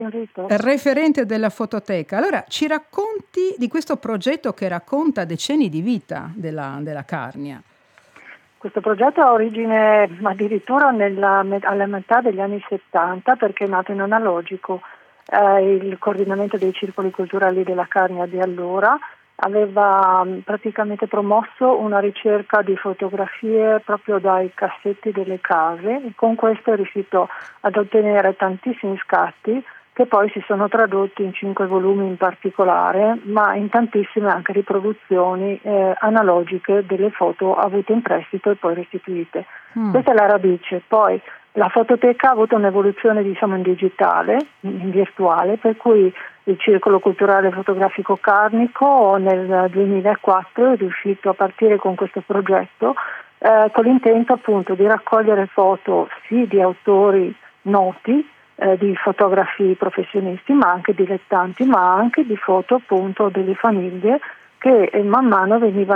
Invito. referente della fototeca. Allora, ci racconti di questo progetto che racconta decenni di vita della Carnia. Questo progetto ha origine addirittura alla metà degli anni 70, perché è nato in analogico. Il coordinamento dei circoli culturali della Carnia di allora aveva praticamente promosso una ricerca di fotografie proprio dai cassetti delle case, e con questo è riuscito ad ottenere tantissimi scatti che poi si sono tradotti in 5 volumi in particolare, ma in tantissime anche riproduzioni analogiche delle foto avute in prestito e poi restituite. Questa è la radice. Poi la fototeca ha avuto un'evoluzione, diciamo, in digitale, in virtuale, per cui il Circolo Culturale Fotografico Carnico nel 2004 è riuscito a partire con questo progetto con l'intento appunto di raccogliere foto sì di autori noti, di fotografi professionisti, ma anche dilettanti, ma anche di foto appunto delle famiglie che man mano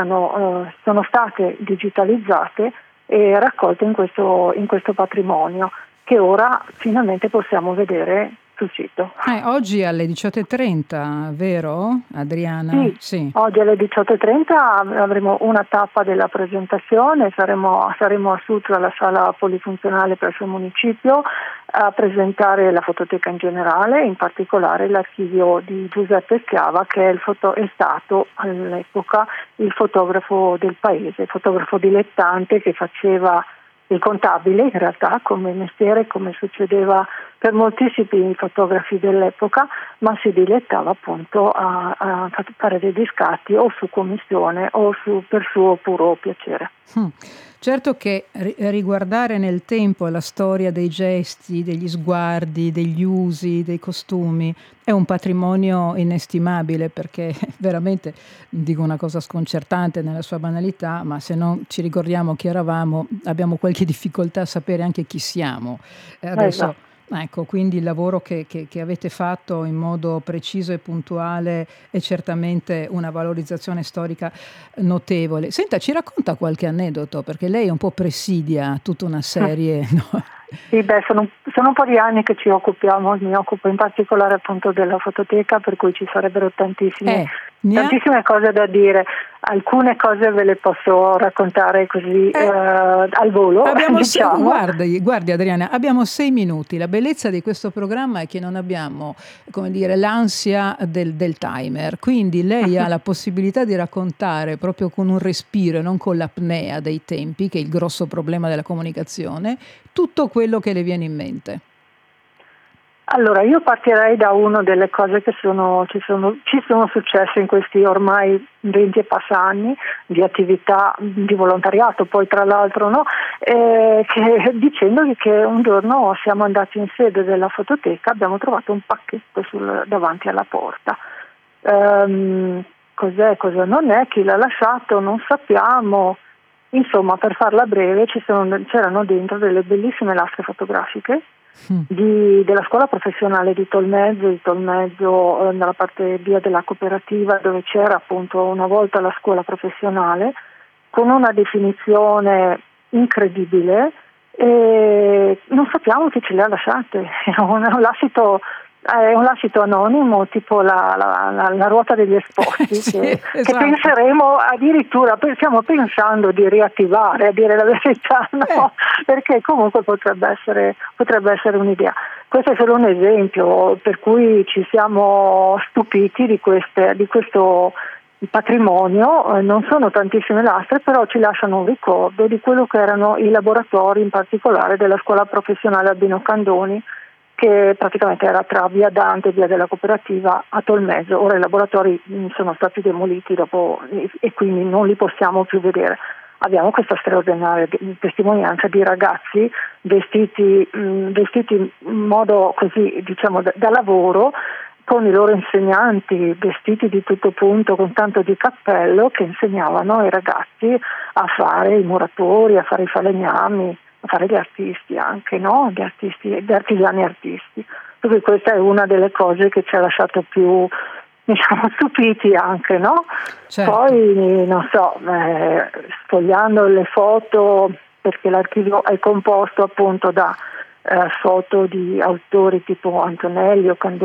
sono state digitalizzate e raccolte in questo patrimonio che ora finalmente possiamo vedere sul sito. Oggi alle 18:30, vero Adriana? Sì. Oggi alle 18:30 avremo una tappa della presentazione, saremo a Sutro alla sala polifunzionale presso il municipio a presentare la fototeca in generale, in particolare l'archivio di Giuseppe Schiava, che è stato all'epoca il fotografo del paese, fotografo dilettante che faceva il contabile in realtà come mestiere, come succedeva per moltissimi fotografi dell'epoca, ma si dilettava appunto a fare degli scatti o su commissione o per suo puro piacere. Certo che riguardare nel tempo la storia dei gesti, degli sguardi, degli usi, dei costumi è un patrimonio inestimabile, perché veramente, dico una cosa sconcertante nella sua banalità, ma se non ci ricordiamo chi eravamo abbiamo qualche difficoltà a sapere anche chi siamo. Adesso ecco, quindi il lavoro che avete fatto in modo preciso e puntuale è certamente una valorizzazione storica notevole. Senta, ci racconta qualche aneddoto, perché lei un po' presidia tutta una serie, no? Sì, sono un po' di anni che mi occupo in particolare appunto della fototeca, per cui ci sarebbero tantissime cose da dire. Alcune cose ve le posso raccontare così al volo. Diciamo. Guardi Adriana, abbiamo 6 minuti. La bellezza di questo programma è che non abbiamo, come dire, l'ansia del timer, quindi lei ha la possibilità di raccontare proprio con un respiro e non con l'apnea dei tempi, che è il grosso problema della comunicazione, tutto quello che le viene in mente. Allora, io partirei da una delle cose che ci sono successe in questi ormai 20 e passa anni di attività di volontariato, poi tra l'altro, no? Dicendovi che un giorno siamo andati in sede della fototeca, abbiamo trovato un pacchetto davanti alla porta. Cos'è, cosa non è, chi l'ha lasciato, non sappiamo. Insomma, per farla breve, c'erano dentro delle bellissime lastre fotografiche della scuola professionale di Tolmezzo, nella parte via della cooperativa, dove c'era appunto una volta la scuola professionale, con una definizione incredibile, e non sappiamo chi ce le ha lasciate. È un lascito anonimo, tipo la ruota degli esposti, sì, che esatto. penseremo addirittura, stiamo pensando di riattivare, a dire la verità, no? Perché comunque potrebbe essere un'idea. Questo è solo un esempio per cui ci siamo stupiti di questo patrimonio. Non sono tantissime lastre, però ci lasciano un ricordo di quello che erano i laboratori, in particolare della scuola professionale Albino Candoni, che praticamente era tra via Dante e via della cooperativa a Tolmezzo. Ora i laboratori sono stati demoliti dopo e quindi non li possiamo più vedere. Abbiamo questa straordinaria testimonianza di ragazzi vestiti in modo così, diciamo, da lavoro, con i loro insegnanti vestiti di tutto punto, con tanto di cappello, che insegnavano ai ragazzi a fare i muratori, a fare i falegnami, a fare gli artisti anche, no? Gli artigiani artisti. Quindi questa è una delle cose che ci ha lasciato più, diciamo, stupiti anche, no? Certo. Poi, non so, sfogliando le foto, perché l'archivio è composto appunto da foto di autori tipo Antonelli o Candoni